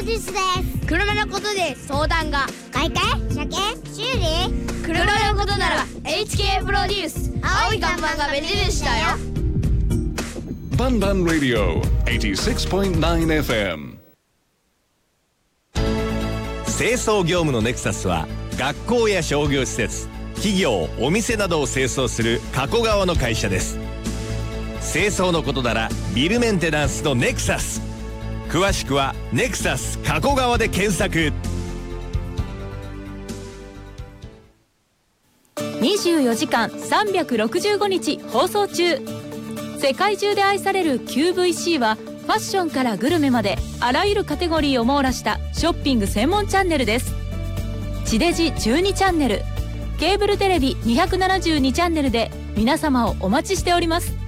デスです。 車のことで相談が。 買い替え、車検、修理。 車のことなら HK プロデュース。青い看板が目印だよ。 バンバンラディオ 86.9 FM。 清掃業務のネクサスは学校や商業施設、企業、お店などを清掃する加古川の会社です。清掃のことならビルメンテナンスのネクサス。詳しくはネクサス加古川で検索。 24時間365日放送中。世界中で愛される QVC はファッションからグルメまであらゆるカテゴリーを網羅したショッピング専門チャンネルです。地デジ12チャンネル、ケーブルテレビ272チャンネルで皆様をお待ちしております。